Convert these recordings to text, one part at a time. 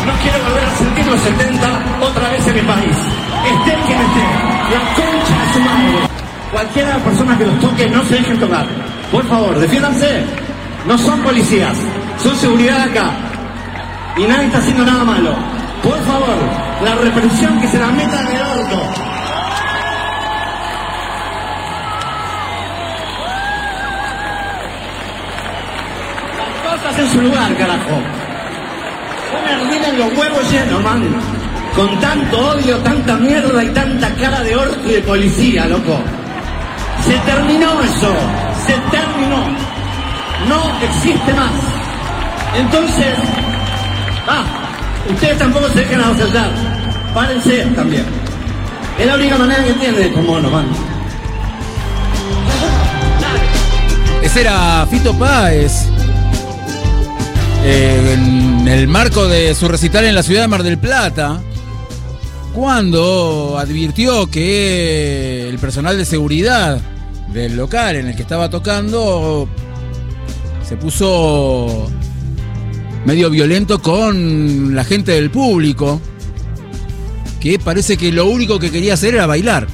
No quiero volver a sentir los 70 otra vez en mi país. Esté quien esté, la concha de su madre. Cualquiera de las personas que los toque, no se dejen tocar. Por favor, defiéndanse. No son policías, son seguridad acá. Y nadie está haciendo nada malo. Por favor, la represión que se la meta en el orto. Las cosas en su lugar, carajo. No me tienen los huevos llenos, man. Con tanto odio, tanta mierda y tanta cara de orto y de policía, loco. Se terminó eso. Se terminó. No existe más. Entonces, ustedes tampoco se dejen asaltar. Párense también. Es la única manera que entienden como no, man. Ese era Fito Páez. En el marco de su recital en la ciudad de Mar del Plata, cuando advirtió que el personal de seguridad del local en el que estaba tocando se puso medio violento con la gente del público, que parece que lo único que quería hacer era bailar.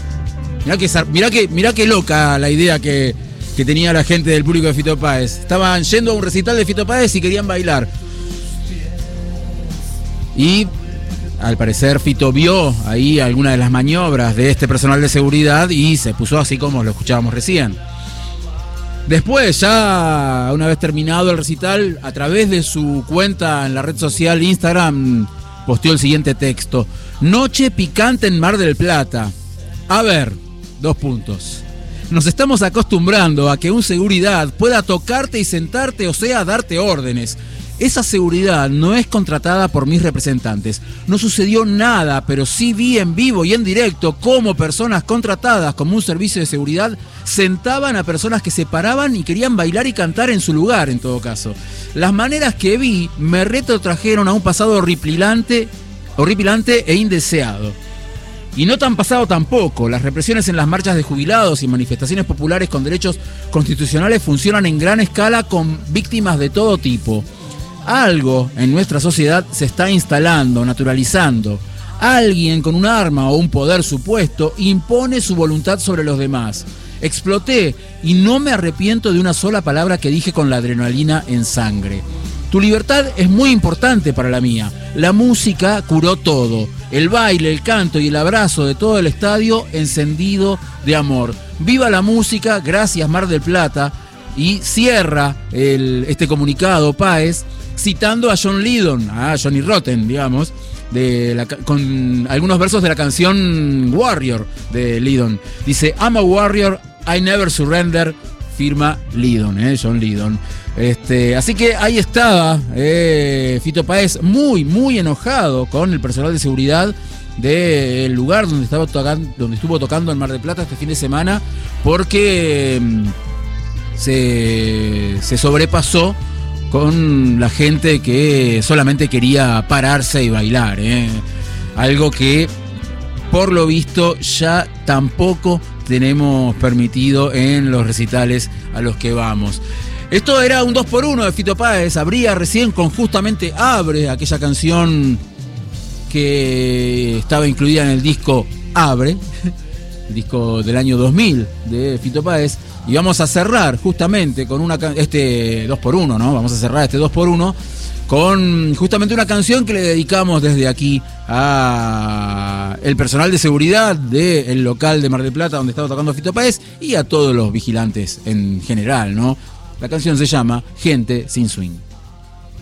Mirá que loca la idea que tenía la gente del público de Fito Páez. Estaban yendo a un recital de Fito Páez y querían bailar. Y al parecer Fito vio ahí alguna de las maniobras de este personal de seguridad y se puso así como lo escuchábamos recién. Después, ya una vez terminado el recital, a través de su cuenta en la red social Instagram, posteó el siguiente texto: noche picante en Mar del Plata. A ver, 2 puntos. Nos estamos acostumbrando a que un seguridad pueda tocarte y sentarte, o sea, darte órdenes. Esa seguridad no es contratada por mis representantes. No sucedió nada, pero sí vi en vivo y en directo cómo personas contratadas como un servicio de seguridad sentaban a personas que se paraban y querían bailar y cantar en su lugar, en todo caso. Las maneras que vi me retrotrajeron a un pasado horripilante e indeseado. Y no tan pasado tampoco. Las represiones en las marchas de jubilados y manifestaciones populares con derechos constitucionales funcionan en gran escala con víctimas de todo tipo. Algo en nuestra sociedad se está instalando, naturalizando. Alguien con un arma o un poder supuesto impone su voluntad sobre los demás. Exploté y no me arrepiento de una sola palabra que dije con la adrenalina en sangre. Tu libertad es muy importante para la mía. La música curó todo. El baile, el canto y el abrazo de todo el estadio encendido de amor. Viva la música, gracias Mar del Plata. Y cierra este comunicado Páez citando a John Lydon, a Johnny Rotten, digamos, con algunos versos de la canción Warrior de Lydon. Dice: I'm a warrior, I never surrender, firma Lydon, John Lydon. Así que ahí estaba Fito Páez muy, muy enojado con el personal de seguridad del lugar donde estuvo tocando en Mar del Plata este fin de semana, porque se sobrepasó con la gente que solamente quería pararse y bailar, algo que por lo visto ya tampoco tenemos permitido en los recitales a los que vamos. Esto era un 2x1 de Fito Páez. Abría recién con justamente Abre, aquella canción que estaba incluida en el disco Abre, el disco del año 2000 de Fito Páez. Y vamos a cerrar justamente con este 2x1, ¿no? Vamos a cerrar este 2x1 con justamente una canción que le dedicamos desde aquí a el personal de seguridad del local de Mar del Plata donde estaba tocando Fito Páez y a todos los vigilantes en general, ¿no? La canción se llama Gente sin Swing.